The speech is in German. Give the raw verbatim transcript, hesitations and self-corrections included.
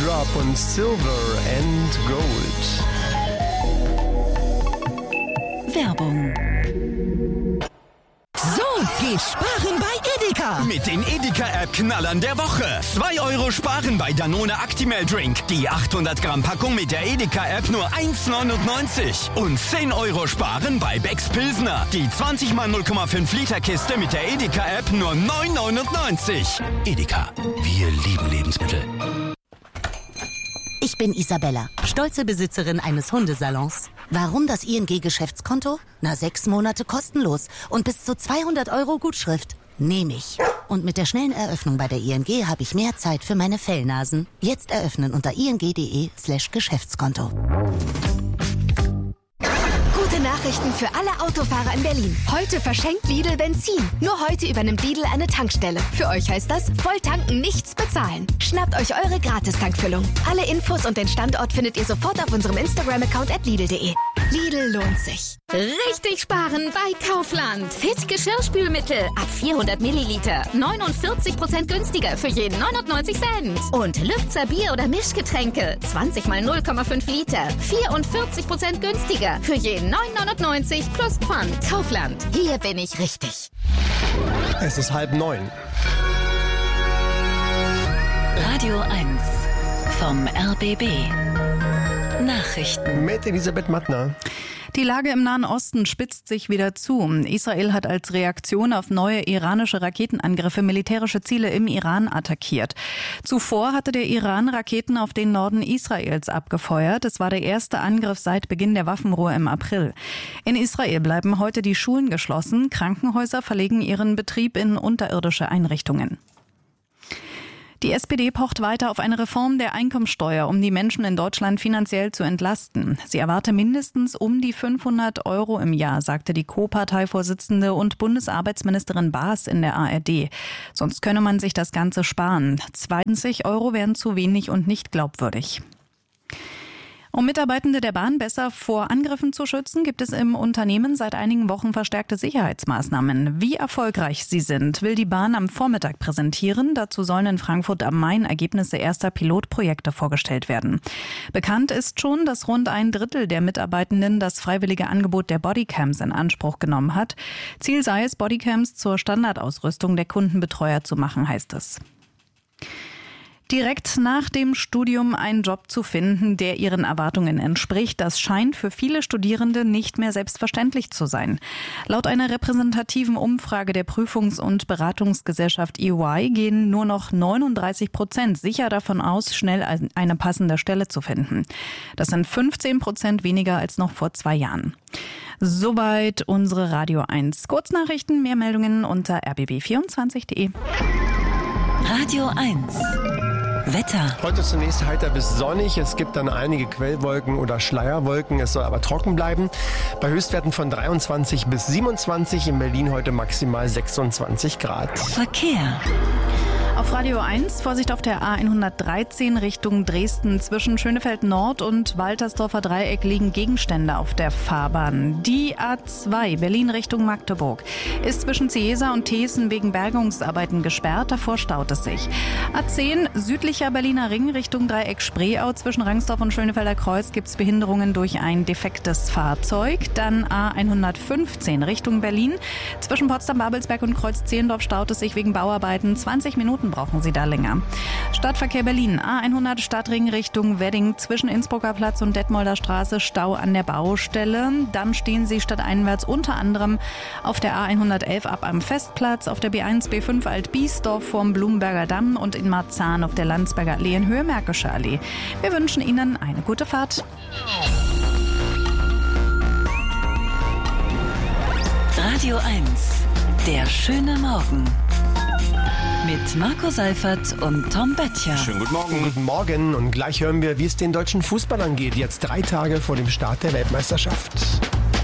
Drop und Silver and Gold. Werbung. So geht sparen bei Edeka. Mit den Edeka-App-Knallern der Woche. zwei Euro sparen bei Danone Actimel Drink. Die achthundert Gramm Packung mit der Edeka-App nur eins neunundneunzig. Und zehn Euro sparen bei Becks Pilsner. Die zwanzig mal null Komma fünf Liter Kiste mit der Edeka-App nur neun neunundneunzig. Edeka, wir lieben Lebensmittel. Ich bin Isabella, stolze Besitzerin eines Hundesalons. Warum das I N G-Geschäftskonto? Na, sechs Monate kostenlos und bis zu zweihundert Euro Gutschrift. Nehme ich. Und mit der schnellen Eröffnung bei der I N G habe ich mehr Zeit für meine Fellnasen. Jetzt eröffnen unter ing.de slash Geschäftskonto. Gute Nachrichten für alle Autofahrer in Berlin. Heute verschenkt Lidl Benzin. Nur heute übernimmt Lidl eine Tankstelle. Für euch heißt das, voll tanken, nichts bezahlen. Schnappt euch eure Gratis-Tankfüllung. Alle Infos und den Standort findet ihr sofort auf unserem Instagram-Account at lidl punkt de. Lidl lohnt sich. Richtig sparen bei Kaufland. Fit Geschirrspülmittel ab vierhundert Milliliter. neunundvierzig Prozent günstiger für jeden neunundneunzig Cent. Und Lübzer Bier- oder Mischgetränke. zwanzig mal null Komma fünf Liter. vierundvierzig Prozent günstiger für jeden neun neunundneunzig plus Pfand. Kaufland. Hier bin ich richtig. Es ist halb neun. Radio eins vom R B B. Nachrichten mit Elisabeth Mattner. Die Lage im Nahen Osten spitzt sich wieder zu. Israel hat als Reaktion auf neue iranische Raketenangriffe militärische Ziele im Iran attackiert. Zuvor hatte der Iran Raketen auf den Norden Israels abgefeuert. Es war der erste Angriff seit Beginn der Waffenruhe im April. In Israel bleiben heute die Schulen geschlossen. Krankenhäuser verlegen ihren Betrieb in unterirdische Einrichtungen. Die S P D pocht weiter auf eine Reform der Einkommensteuer, um die Menschen in Deutschland finanziell zu entlasten. Sie erwarte mindestens um die fünfhundert Euro im Jahr, sagte die Co-Parteivorsitzende und Bundesarbeitsministerin Baas in der A R D. Sonst könne man sich das Ganze sparen. zwanzig Euro wären zu wenig und nicht glaubwürdig. Um Mitarbeitende der Bahn besser vor Angriffen zu schützen, gibt es im Unternehmen seit einigen Wochen verstärkte Sicherheitsmaßnahmen. Wie erfolgreich sie sind, will die Bahn am Vormittag präsentieren. Dazu sollen in Frankfurt am Main Ergebnisse erster Pilotprojekte vorgestellt werden. Bekannt ist schon, dass rund ein Drittel der Mitarbeitenden das freiwillige Angebot der Bodycams in Anspruch genommen hat. Ziel sei es, Bodycams zur Standardausrüstung der Kundenbetreuer zu machen, heißt es. Direkt nach dem Studium einen Job zu finden, der ihren Erwartungen entspricht, das scheint für viele Studierende nicht mehr selbstverständlich zu sein. Laut einer repräsentativen Umfrage der Prüfungs- und Beratungsgesellschaft E Y gehen nur noch neununddreißig Prozent sicher davon aus, schnell eine passende Stelle zu finden. Das sind fünfzehn Prozent weniger als noch vor zwei Jahren. Soweit unsere Radio eins Kurznachrichten. Mehr Meldungen unter r b b vierundzwanzig punkt de. Radio eins. Wetter. Heute zunächst heiter bis sonnig. Es gibt dann einige Quellwolken oder Schleierwolken. Es soll aber trocken bleiben. Bei Höchstwerten von dreiundzwanzig bis siebenundzwanzig. In Berlin heute maximal sechsundzwanzig Grad. Verkehr. Auf Radio eins, Vorsicht auf der A hundertdreizehn Richtung Dresden. Zwischen Schönefeld Nord und Waltersdorfer Dreieck liegen Gegenstände auf der Fahrbahn. Die A zwei Berlin Richtung Magdeburg ist zwischen Ciesa und Thesen wegen Bergungsarbeiten gesperrt. Davor staut es sich. A zehn südlicher Berliner Ring Richtung Dreieck Spreeau. Zwischen Rangsdorf und Schönefelder Kreuz gibt es Behinderungen durch ein defektes Fahrzeug. Dann A hundertfünfzehn Richtung Berlin. Zwischen Potsdam-Babelsberg und Kreuz Zehlendorf staut es sich wegen Bauarbeiten. zwanzig Minuten brauchen Sie da länger. Stadtverkehr Berlin, A hundert Stadtring Richtung Wedding, zwischen Innsbrucker Platz und Detmolder Straße, Stau an der Baustelle. Dann stehen Sie stadteinwärts unter anderem auf der A hundertelf ab am Festplatz, auf der B eins B fünf Alt-Biesdorf vorm Blumenberger Damm und in Marzahn auf der Landsberger Allee in Höhe Märkische Allee. Wir wünschen Ihnen eine gute Fahrt. Radio eins, der schöne Morgen. Mit Marco Seifert und Tom Böttcher. Schönen guten Morgen. Guten Morgen und gleich hören wir, wie es den deutschen Fußballern geht, jetzt drei Tage vor dem Start der Weltmeisterschaft.